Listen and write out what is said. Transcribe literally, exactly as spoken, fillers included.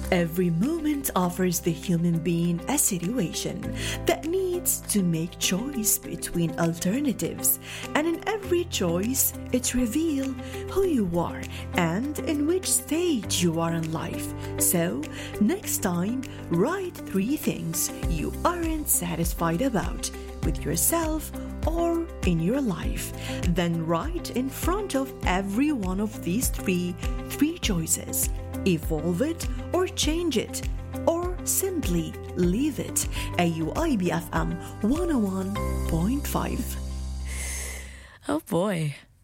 Every moment offers the human being a situation that needs to make choice between alternatives, and in every choice it reveals who you are and in which stage you are in life. So next time, write three things you aren't satisfied about with yourself or in your life. Then write in front of every one of these three three choices. Evolve it or change it, or simply leave it. A U I B F M one oh one point five. Oh boy.